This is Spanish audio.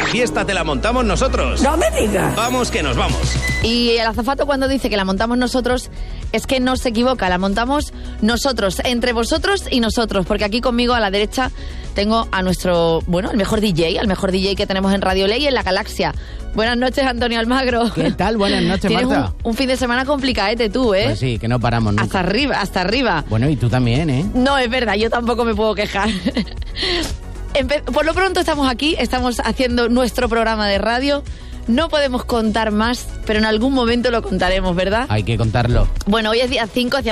La fiesta te la montamos nosotros. ¡No me digas! Vamos que nos vamos. Y el azafato cuando dice que la montamos nosotros es que no se equivoca, la montamos nosotros, entre vosotros y nosotros, porque aquí conmigo a la derecha tengo a nuestro, el mejor DJ, al mejor DJ que tenemos en Radio Ley en la galaxia. Buenas noches, Antonio Almagro. ¿Qué tal? Buenas noches, Marta. Tienes un fin de semana complicadete tú, ¿eh? Pues sí, que no paramos nunca. Hasta arriba. Bueno, y tú también, ¿eh? No, es verdad, yo tampoco me puedo quejar. Por lo pronto estamos aquí, estamos haciendo nuestro programa de radio. No podemos contar más, pero en algún momento lo contaremos, ¿verdad? Hay que contarlo. Bueno, hoy es día 5,